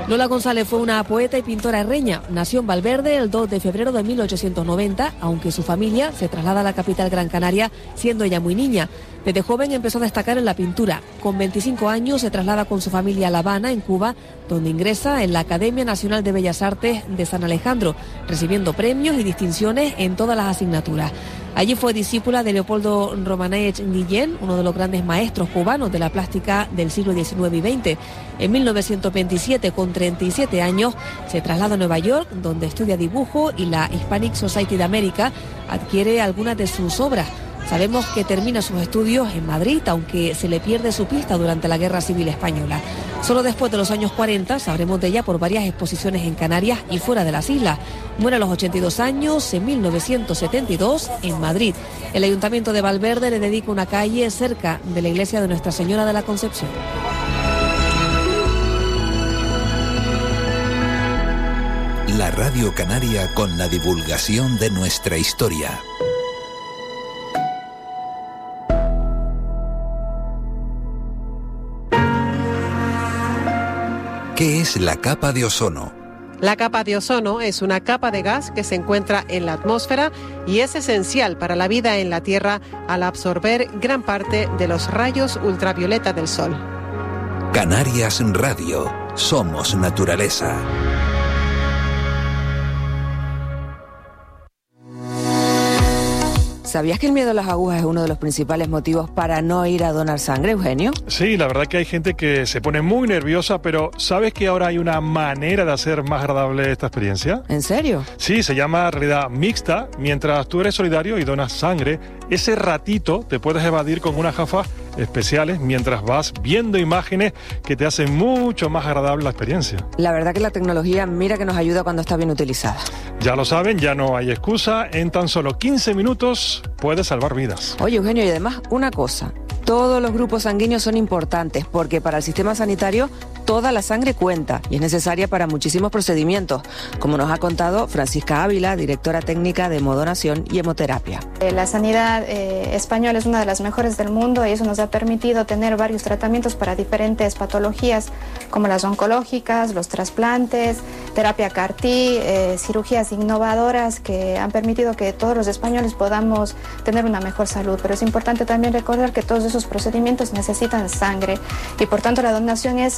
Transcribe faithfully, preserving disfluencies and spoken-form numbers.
Lola González fue una poeta y pintora herreña. Nació en Valverde el dos de febrero de mil ochocientos noventa, aunque su familia se traslada a la capital Gran Canaria siendo ella muy niña. Desde joven empezó a destacar en la pintura. Con veinticinco años se traslada con su familia a La Habana, en Cuba, donde ingresa en la Academia Nacional de Bellas Artes de San Alejandro, recibiendo premios y distinciones en todas las asignaturas. Allí fue discípula de Leopoldo Romanech Guillén, uno de los grandes maestros cubanos de la plástica del siglo diecinueve y veinte. En mil novecientos veintisiete, con treinta y siete años, se traslada a Nueva York, donde estudia dibujo y la Hispanic Society de América adquiere algunas de sus obras. Sabemos que termina sus estudios en Madrid, aunque se le pierde su pista durante la Guerra Civil Española. Solo después de los años cuarenta sabremos de ella por varias exposiciones en Canarias y fuera de las islas. Muere a los ochenta y dos años en mil novecientos setenta y dos en Madrid. El Ayuntamiento de Valverde le dedica una calle cerca de la iglesia de Nuestra Señora de la Concepción. La Radio Canaria con la divulgación de nuestra historia. ¿Qué es la capa de ozono? La capa de ozono es una capa de gas que se encuentra en la atmósfera y es esencial para la vida en la Tierra al absorber gran parte de los rayos ultravioleta del Sol. Canarias Radio. Somos naturaleza. ¿Sabías que el miedo a las agujas es uno de los principales motivos para no ir a donar sangre, Eugenio? Sí, la verdad que hay gente que se pone muy nerviosa, pero ¿sabes que ahora hay una manera de hacer más agradable esta experiencia? ¿En serio? Sí, se llama realidad mixta. Mientras tú eres solidario y donas sangre, ese ratito te puedes evadir con unas gafas especiales mientras vas viendo imágenes que te hacen mucho más agradable la experiencia. La verdad que la tecnología, mira que nos ayuda cuando está bien utilizada. Ya lo saben, ya no hay excusa. En tan solo quince minutos puedes salvar vidas. Oye, Eugenio, y además una cosa. Todos los grupos sanguíneos son importantes porque para el sistema sanitario toda la sangre cuenta y es necesaria para muchísimos procedimientos, como nos ha contado Francisca Ávila, directora técnica de Hemodonación y Hemoterapia. La sanidad eh, española es una de las mejores del mundo y eso nos ha permitido tener varios tratamientos para diferentes patologías como las oncológicas, los trasplantes, terapia C A R T, eh, cirugías innovadoras que han permitido que todos los españoles podamos tener una mejor salud. Pero es importante también recordar que todos esos procedimientos necesitan sangre y por tanto la donación es